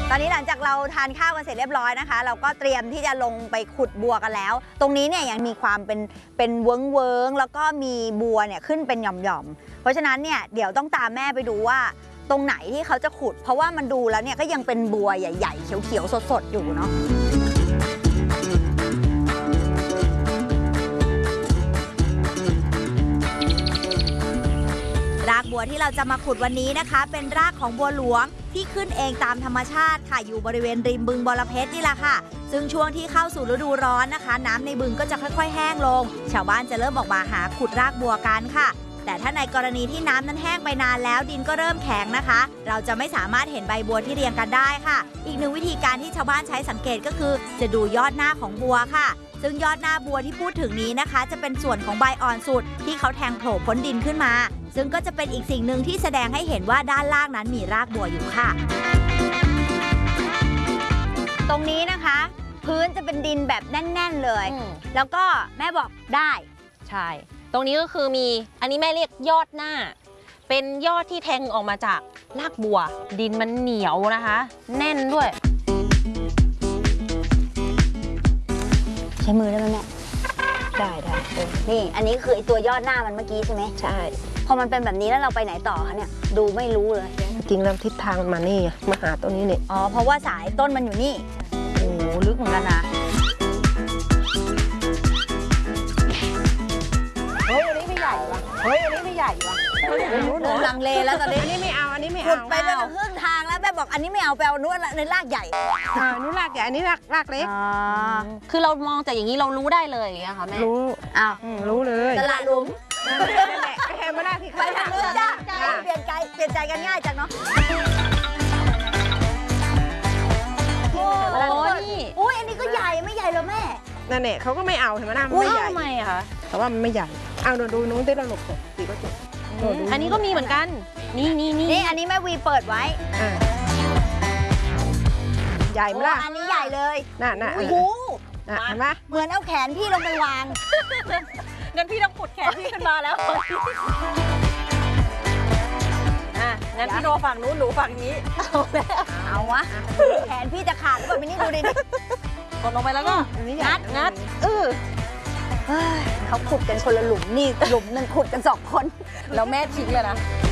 ตอนนี้หลังจากเราทานข้าวกันเสร็จเรียบร้อยนะคะเราก็เตรียมที่จะลงไปขุดบัวกันแล้วตรงนี้เนี่ยยังมีความเป็นเวิ้งแล้วก็มีบัวเนี่ยขึ้นเป็นหย่อมๆเพราะฉะนั้นเนี่ยเดี๋ยวต้องตามแม่ไปดูว่าตรงไหนที่เขาจะขุดเพราะว่ามันดูแล้วเนี่ยก็ยังเป็นบัวใหญ่ๆเขียวๆสดๆอยู่เนาะรากบัวที่เราจะมาขุดวันนี้นะคะเป็นรากของบัวหลวงที่ขึ้นเองตามธรรมชาติค่ะอยู่บริเวณริมบึงบรเพชรนี่แหละค่ะซึ่งช่วงที่เข้าสู่ฤดูร้อนนะคะน้ำในบึงก็จะค่อยๆแห้งลงชาวบ้านจะเริ่มออกมาหาขุดรากบัวกันค่ะแต่ถ้าในกรณีที่น้ำนั้นแห้งไปนานแล้วดินก็เริ่มแข็งนะคะเราจะไม่สามารถเห็นใบบัวที่เรียงกันได้ค่ะอีกหนึ่งวิธีการที่ชาวบ้านใช้สังเกตก็คือจะดูยอดหน้าของบัวค่ะซึ่งยอดหน้าบัวที่พูดถึงนี้นะคะจะเป็นส่วนของใบอ่อนสุดที่เขาแทงโผล่พ้นดินขึ้นมาซึ่งก็จะเป็นอีกสิ่งหนึ่งที่แสดงให้เห็นว่าด้านล่างนั้นมีรากบัวอยู่ค่ะตรงนี้นะคะพื้นจะเป็นดินแบบแน่นๆเลยแล้วก็แม่บอกได้ใช่ตรงนี้ก็คือมีอันนี้แม่เรียกยอดหน้าเป็นยอดที่แทงออกมาจากรากบัวดินมันเหนียวนะคะแน่นด้วยใช้มือได้ไหมแม่ได้นี่อันนี้คือไอตัวยอดหน้ามันเมื่อกี้ใช่ไหมใช่พอมันเป็นแบบนี้แล้วเราไปไหนต่อคะเนี่ยดูไม่รู้เลยจริงแล้วทิศทางมานี่มาหาต้นนี้เนี่ยอ๋อเพราะว่าสายต้นมันอยู่นี่โอ้โหลึกเหมือนกันนะเฮ้ยอันนี้ไม่ใหญ่วะเฮ้ยอันนี้ไม่ใหญ่วะหนูลังเลแล้วตอนนี้อันนี้ไม่เอาอันนี้ไม่เอาขุดไปจนครึ่งทางแล้วแม่บอกอันนี้ไม่เอาไปเอานู้นในรากใหญ่นู้นรากใหญ่อันนี้รากเล็กคือเรามองจากอย่างนี้เรารู้ได้เลยอย่างเงี้ยค่ะแม่รู้อ้าวรู้เลยตลาดหลุมไปแทนมาได้ที่ไปทางนู้นจ้าเปลี่ยนใจกันง่ายจังเนาะโอ้นี่อุ้ยอันนี้ก็ใหญ่ไม่ใหญ่แล้วแม่นั่นแหละเขาก็ไม่เอาเห็นไหมนะไม่ใหญ่ทำไมอะคะแต่ว่ามันไม่ใหญ่เอาดูนู้นได้ระหลบสีก็จุดอันนี้ก็มีเหมือนกันนี่อันนี้แม่วีเปิดไว้ใหญ่มากอันนี้ใหญ่เลยน่ะโอ้โหเห็นไหมเหมือนเอาแขนพี่ลงไปวางงั้นพี่ต้องขุดแขนพี่ขึ้นมาแล้วงั้นพี่โนฝั่งนู้นหนูฝั่งนี้เอาวะแขนพี่จะขาดหรือเปล่าไม่นี่ดูดิกดลงไปแล้วก็งัดเขาขุดกันคนละหลุมนี่หลุมนึงขุดกัน2 คนแล้วแม่ทิ้งเลยนะ